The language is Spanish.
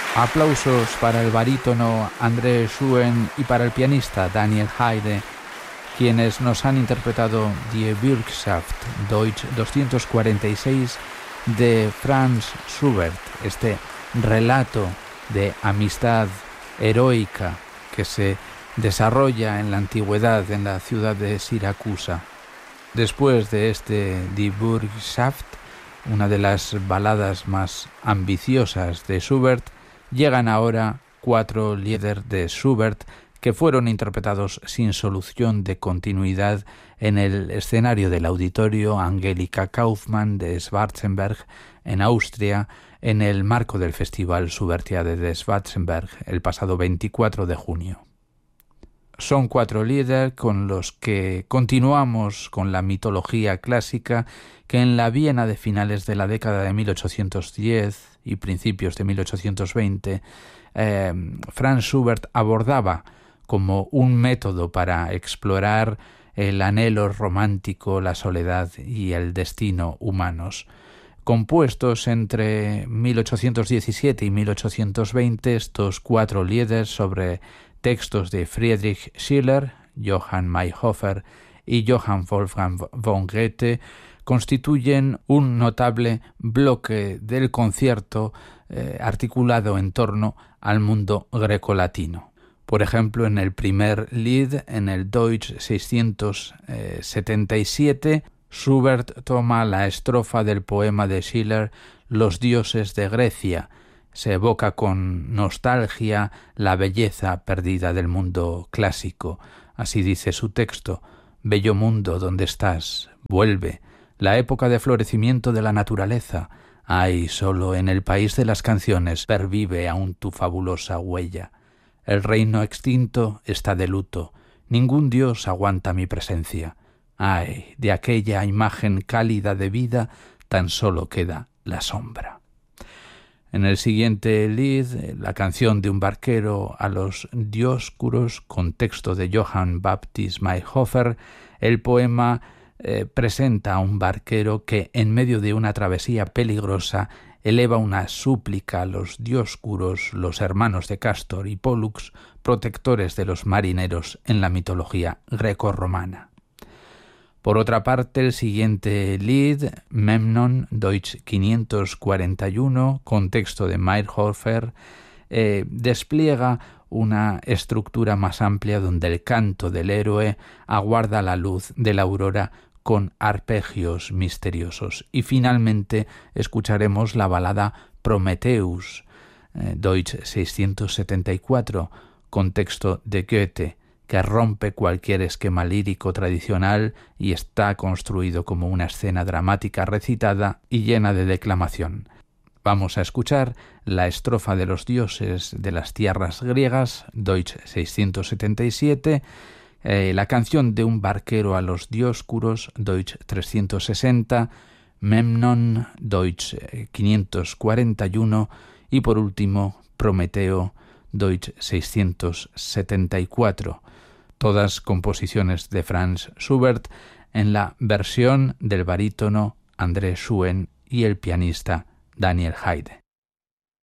Aplausos para el barítono André Schuen y para el pianista Daniel Haide, quienes nos han interpretado Die Bürgschaft Deutsch 246 de Franz Schubert, este relato de amistad heroica que se desarrolla en la antigüedad en la ciudad de Siracusa. Después de este Die Bürgschaft, una de las baladas más ambiciosas de Schubert, llegan ahora 4 Lieder de Schubert que fueron interpretados sin solución de continuidad en el escenario del Auditorio Angelika Kauffmann de Schwarzenberg, en Austria, en el marco del Festival Schubertiade de Schwarzenberg, el pasado 24 de junio. Son 4 Lieder con los que continuamos con la mitología clásica que en la Viena de finales de la década de 1810 y principios de 1820, Franz Schubert abordaba como un método para explorar el anhelo romántico, la soledad y el destino humanos. Compuestos entre 1817 y 1820, estos 4 Lieder sobre textos de Friedrich Schiller, Johann Mayrhofer y Johann Wolfgang von Goethe constituyen un notable bloque del concierto articulado en torno al mundo grecolatino. Por ejemplo, en el primer Lied, en el Deutsch 677, Schubert toma la estrofa del poema de Schiller Los dioses de Grecia. Se evoca con nostalgia la belleza perdida del mundo clásico. Así dice su texto: «Bello mundo, ¿dónde estás? Vuelve. La época de florecimiento de la naturaleza. Ay, solo en el país de las canciones pervive aún tu fabulosa huella. El reino extinto está de luto. Ningún dios aguanta mi presencia. Ay, de aquella imagen cálida de vida tan solo queda la sombra». En el siguiente Lied, la canción de un barquero a los Dioscuros, con texto de Johann Baptist Mayrhofer, el poema presenta a un barquero que, en medio de una travesía peligrosa, eleva una súplica a los Dioscuros, los hermanos de Castor y Pólux, protectores de los marineros en la mitología grecorromana. Por otra parte, el siguiente Lied, Memnon, Deutsch 541, con texto de Mayrhofer, despliega una estructura más amplia donde el canto del héroe aguarda la luz de la aurora con arpegios misteriosos. Y finalmente escucharemos la balada Prometheus, Deutsch 674, con texto de Goethe, que rompe cualquier esquema lírico tradicional y está construido como una escena dramática recitada y llena de declamación. Vamos a escuchar la estrofa de los dioses de las tierras griegas, Deutsch 677, la canción de un barquero a los Dioscuros, Deutsch 360, Memnon, Deutsch 541 y por último Prometeo, Deutsch 674. Todas composiciones de Franz Schubert en la versión del barítono André Schuen y el pianista Daniel Haide.